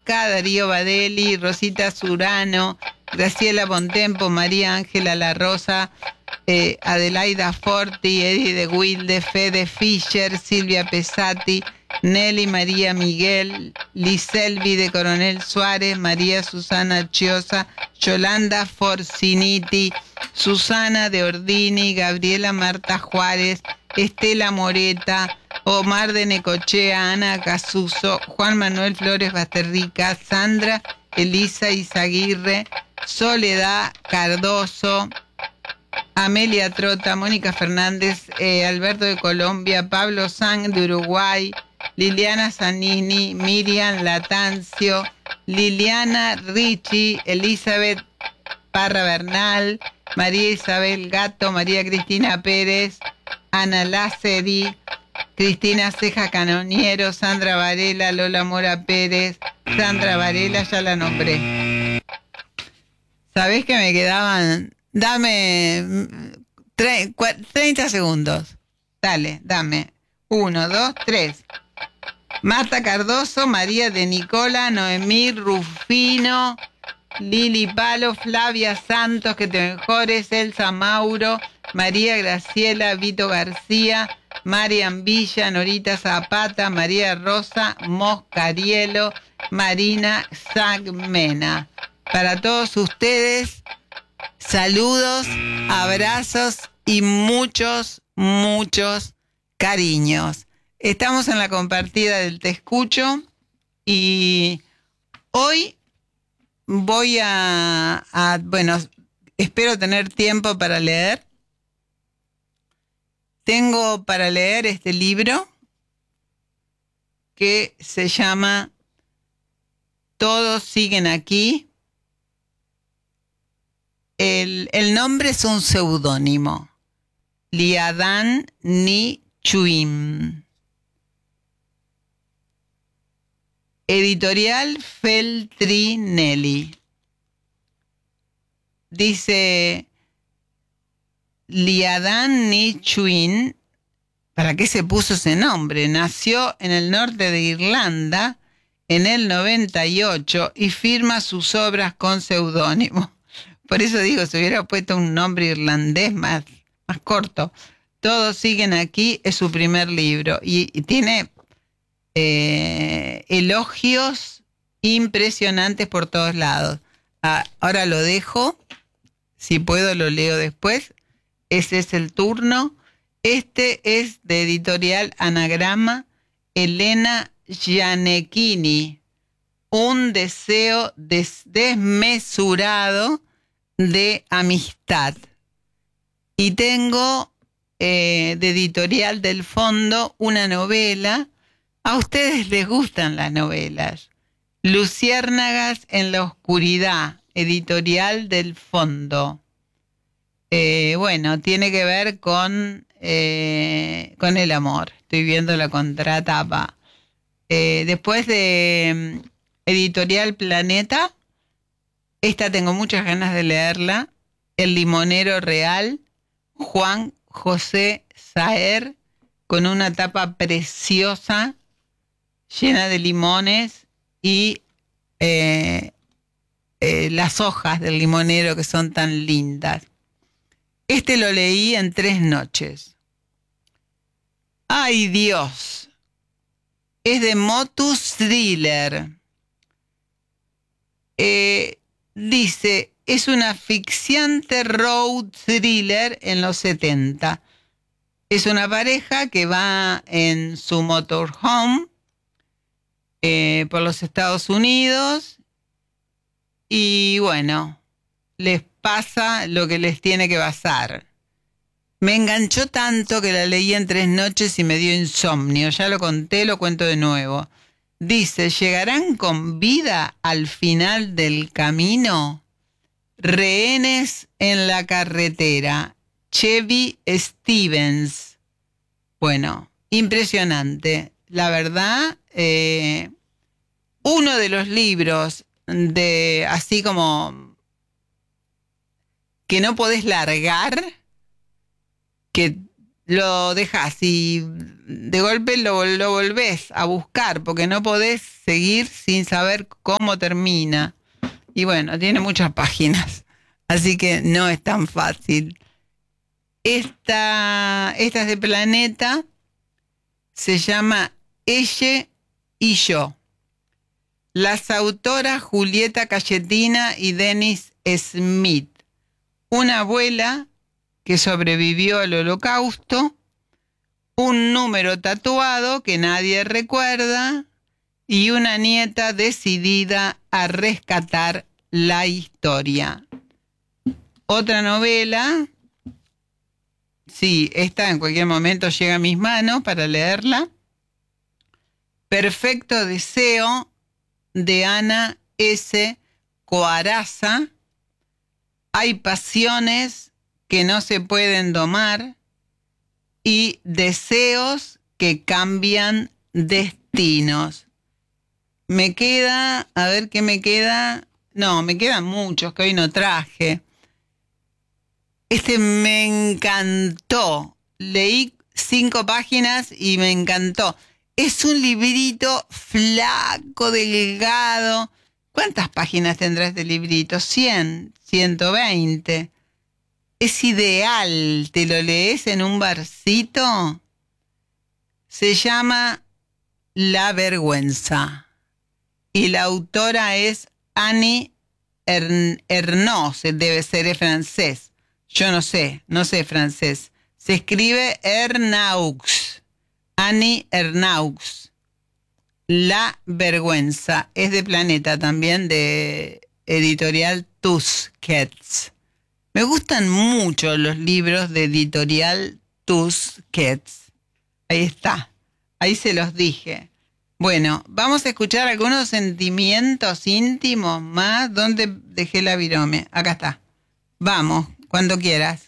Vaca, Darío Badelli, Rosita Surano, Graciela Bontempo, María Ángela La Rosa, Adelaida Forti, Eddie de Wilde, Fede Fischer, Silvia Pesati, Nelly María Miguel, Liselvi de Coronel Suárez, María Susana Chiosa, Yolanda Forciniti, Susana de Ordini, Gabriela Marta Juárez, Estela Moreta, Omar de Necochea, Ana Casuso, Juan Manuel Flores Basterrica, Sandra Elisa Izaguirre, Soledad Cardoso, Amelia Trota, Mónica Fernández, Alberto de Colombia, Pablo Sang de Uruguay, Liliana Zanini, Miriam Latancio, Liliana Ricci, Elizabeth Parra Bernal, María Isabel Gato, María Cristina Pérez, Ana Laceri, Cristina Ceja Canoniero, Sandra Varela, Lola Mora Pérez, Sandra Varela, ya la nombré. ¿Sabés que me quedaban? Dame 30 segundos. Dale, dame. 1, 2, 3. Marta Cardoso, María de Nicola, Noemí Rufino, Lili Palo, Flavia Santos, que te mejores, Elsa Mauro, María Graciela, Vito García, Marian Villa, Norita Zapata, María Rosa Moscarielo, Marina Sagmena. Para todos ustedes, saludos, abrazos y muchos, muchos cariños. Estamos en la compartida del Te Escucho y hoy voy bueno, espero tener tiempo para leer. Tengo para leer este libro que se llama Todos siguen aquí. El nombre es un seudónimo. Liadan Ni Chuim. Editorial Feltrinelli. Dice Liadan Ni Chuim. ¿Para qué se puso ese nombre? Nació en el norte de Irlanda en el 98 y firma sus obras con seudónimo. Por eso digo, si hubiera puesto un nombre irlandés más corto. Todos siguen aquí, es su primer libro y tiene elogios impresionantes por todos lados. Ahora lo dejo, si puedo lo leo después. Ese es el turno. Este es de editorial Anagrama, Elena Gianecchini. Un deseo desmesurado de amistad. Y tengo de editorial del Fondo una novela. A ustedes les gustan las novelas. Luciérnagas en la oscuridad, editorial del Fondo. Bueno, tiene que ver con el amor. Estoy viendo la contratapa. Después de editorial Planeta, esta tengo muchas ganas de leerla. El limonero real, Juan José Saer, con una tapa preciosa, llena de limones y las hojas del limonero que son tan lindas. Este lo leí en 3 noches. ¡Ay, Dios! Es de Motus Thriller. Dice, es una asfixiante road thriller en los 70. Es una pareja que va en su motorhome por los Estados Unidos y bueno, les pasa lo que les tiene que pasar. Me enganchó tanto que la leí en 3 noches y me dio insomnio. Ya lo conté, lo cuento de nuevo. Dice, ¿llegarán con vida al final del camino? Rehenes en la carretera. Chevy Stevens. Bueno, impresionante. La verdad, uno de los libros de así como que no podés largar, que lo dejás y de golpe lo volvés a buscar porque no podés seguir sin saber cómo termina. Y bueno, tiene muchas páginas, así que no es tan fácil. Esta es de Planeta, se llama Ella y yo. Las autoras Julieta Cayetina y Dennis Smith. Una abuela que sobrevivió al Holocausto, un número tatuado que nadie recuerda y una nieta decidida a rescatar la historia. Otra novela, sí, esta en cualquier momento llega a mis manos para leerla. Perfecto Deseo, de Ana S. Coaraza. Hay pasiones que no se pueden domar y deseos que cambian destinos. Me queda, a ver qué me queda. No, me quedan muchos que hoy no traje. Este me encantó. Leí 5 páginas y me encantó. Es un librito flaco, delgado. ¿Cuántas páginas tendrá este librito? 100, 120. Es ideal. ¿Te lo lees en un barcito? Se llama La vergüenza. Y la autora es Annie Ernaux. Debe ser, es francés. Yo no sé francés. Se escribe Ernaux. Annie Ernaux. La vergüenza. Es de Planeta también, de editorial Tusquets. Me gustan mucho los libros de editorial Tusquets. Ahí está. Ahí se los dije. Bueno, vamos a escuchar algunos sentimientos íntimos más. ¿Dónde dejé la virome? Acá está. Vamos, cuando quieras.